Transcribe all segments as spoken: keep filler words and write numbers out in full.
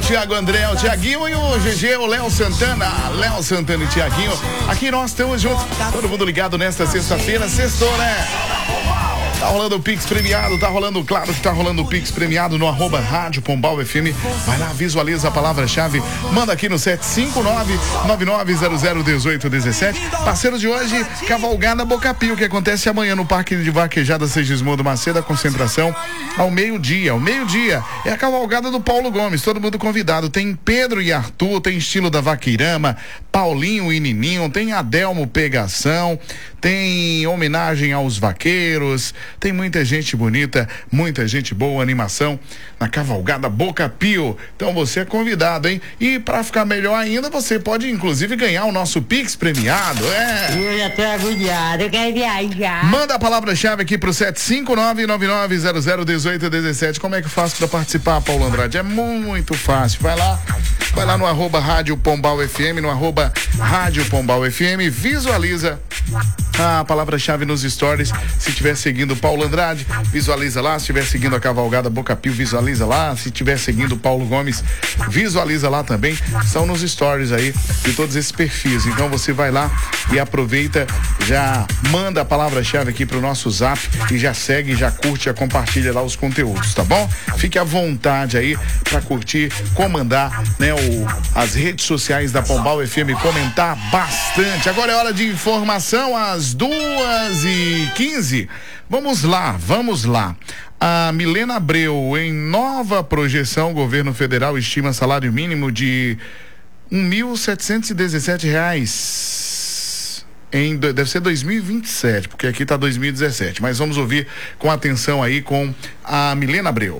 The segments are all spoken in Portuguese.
Thiago André, o Thiaguinho e o G G, o Léo Santana. Léo Santana e Thiaguinho. Aqui nós estamos juntos. Todo mundo ligado nesta sexta-feira. Sextou, né? Tá rolando o Pix premiado, tá rolando, claro que tá rolando o Pix premiado no arroba Rádio Pombal F M. Vai lá, visualiza a palavra-chave, manda aqui no sete cinco nove, nove nove zero zero, um oito um sete. Parceiro de hoje, Cavalgada Boca Pio, que acontece amanhã no Parque de Vaquejada Segismundo Macedo, a concentração ao meio-dia. Ao meio-dia é a cavalgada do Paulo Gomes, todo mundo convidado. Tem Pedro e Arthur, tem Estilo da Vaqueirama, Paulinho e Nininho, tem Adelmo Pegação, tem homenagem aos vaqueiros. Tem muita gente bonita, muita gente boa, animação na Cavalgada Boca Pio. Então você é convidado, hein? E pra ficar melhor ainda, você pode inclusive ganhar o nosso Pix premiado, é? Eu já tô agoniado, eu quero viajar. Manda a palavra-chave aqui pro sete cinco nove, nove nove zero zero, um oito um sete. Como é que eu faço pra participar, Paulo Andrade? É muito fácil. Vai lá, vai lá no arroba Rádio Pombal F M, no arroba Rádio Pombal F M, visualiza a palavra-chave nos stories. Se estiver seguindo Paulo Andrade, visualiza lá. Se estiver seguindo a Cavalgada Boca Pio, visualiza lá. Se estiver seguindo Paulo Gomes, visualiza lá também. São nos stories aí de todos esses perfis. Então você vai lá e aproveita, já manda a palavra-chave aqui pro nosso zap e já segue, já curte, já compartilha lá os conteúdos, tá bom? Fique à vontade aí pra curtir, comandar, né, o, as redes sociais da Pombal F M, comentar bastante. Agora é hora de informação às duas e quinze. Vamos lá, vamos lá. A Milena Abreu, em nova projeção, o governo federal estima salário mínimo de um mil setecentos e dezessete reais. Em, deve ser dois mil e vinte e sete, porque aqui tá dois mil e dezessete. Mas vamos ouvir com atenção aí com a Milena Abreu.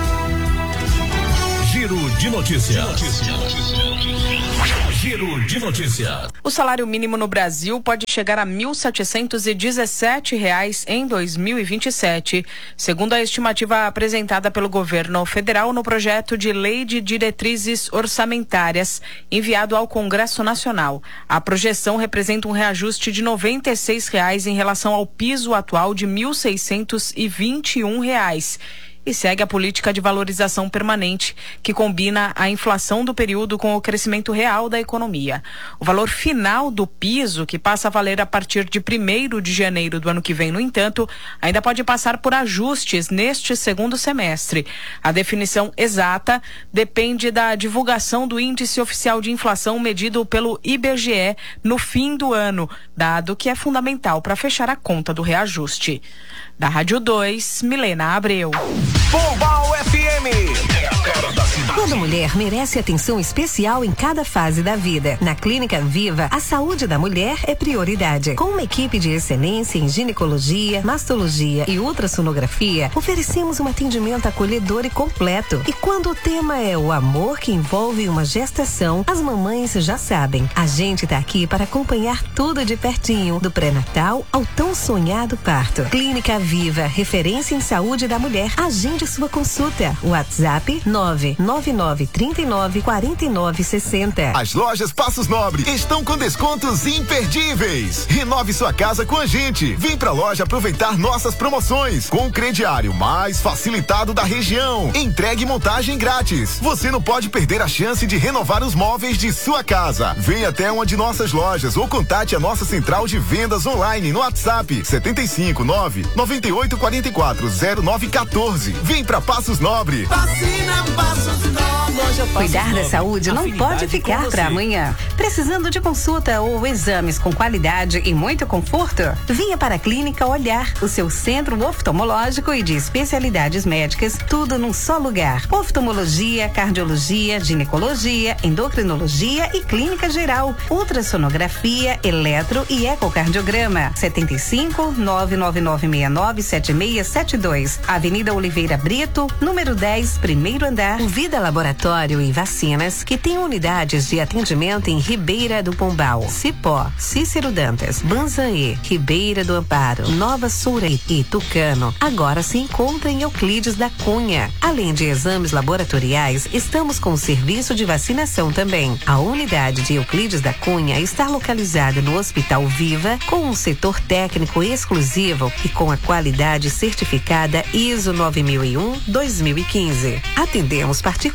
Giro de notícias. Giro de notícias. O salário mínimo no Brasil pode chegar a mil setecentos e dezessete reais em dois mil e vinte e sete, segundo a estimativa apresentada pelo governo federal no projeto de lei de diretrizes orçamentárias enviado ao Congresso Nacional. A projeção representa um reajuste de noventa e seis reais em relação ao piso atual de mil seiscentos e vinte e um reais. E segue a política de valorização permanente, que combina a inflação do período com o crescimento real da economia. O valor final do piso, que passa a valer a partir de primeiro de janeiro do ano que vem, no entanto, ainda pode passar por ajustes neste segundo semestre. A definição exata depende da divulgação do Índice Oficial de Inflação medido pelo I B G E no fim do ano, dado que é fundamental para fechar a conta do reajuste. Da Rádio dois, Milena Abreu. Pombal F M. É a cara da cidade. Toda mulher merece atenção especial em cada fase da vida. Na Clínica Viva, a saúde da mulher é prioridade. Com uma equipe de excelência em ginecologia, mastologia e ultrassonografia, oferecemos um atendimento acolhedor e completo. E quando o tema é o amor que envolve uma gestação, as mamães já sabem. A gente tá aqui para acompanhar tudo de pertinho, do pré-natal ao tão sonhado parto. Clínica Viva, referência em saúde da mulher. Agende sua consulta. WhatsApp nove nove nove, três nove, quatro nove seis zero. As lojas Passos Nobre estão com descontos imperdíveis. Renove sua casa com a gente. Vem pra loja aproveitar nossas promoções com o crediário mais facilitado da região. Entregue e montagem grátis. Você não pode perder a chance de renovar os móveis de sua casa. Venha até uma de nossas lojas ou contate a nossa central de vendas online no WhatsApp sete cinco nove, nove oito quatro quatro, zero nove um quatro. Vem pra Passos Nobre. Vacina Passos Nobre. Cuidar da saúde não pode ficar para amanhã. Precisando de consulta ou exames com qualidade e muito conforto? Venha para a Clínica Olhar, o seu centro oftalmológico e de especialidades médicas, tudo num só lugar. Oftalmologia, cardiologia, ginecologia, endocrinologia e clínica geral, ultrassonografia, eletro e ecocardiograma. sete cinco nove nove nove seis nove sete seis sete dois, Avenida Oliveira Brito, número dez, primeiro andar. Vida Laboratório e Vacinas, que tem unidades de atendimento em Ribeira do Pombal, Cipó, Cícero Dantas, Banzaê, Ribeira do Amparo, Nova Soura e Tucano. Agora se encontra em Euclides da Cunha. Além de exames laboratoriais, estamos com o serviço de vacinação também. A unidade de Euclides da Cunha está localizada no Hospital Viva, com um setor técnico exclusivo e com a qualidade certificada I S O nove mil e um, dois mil e quinze. Atendemos particular e de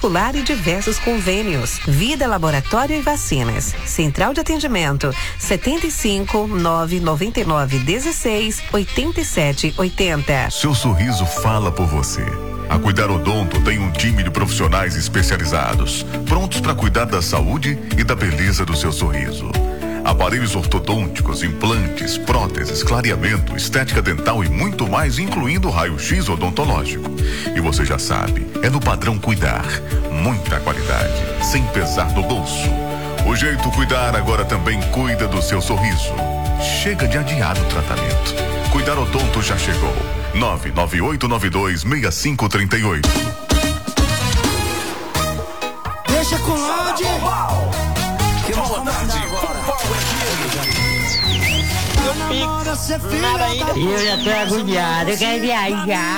diversos convênios. Vida Laboratório e Vacinas. Central de atendimento setenta e cinco, nove noventa e nove, dezesseis, oitenta e sete, oitenta. Seu sorriso fala por você. A Cuidar Odonto tem um time de profissionais especializados, prontos para cuidar da saúde e da beleza do seu sorriso. Aparelhos ortodônticos, implantes, próteses, clareamento, estética dental e muito mais, incluindo raio-x odontológico. E você já sabe, é no padrão Cuidar. Muita qualidade, sem pesar no bolso. O jeito Cuidar agora também cuida do seu sorriso. Chega de adiar o tratamento. Cuidar Odonto já chegou. nove nove oito nove dois, seis cinco três oito. Deixa com o Lorde. Que boa tarde. Nada ainda. Eu já tô agoniado, eu quero viajar.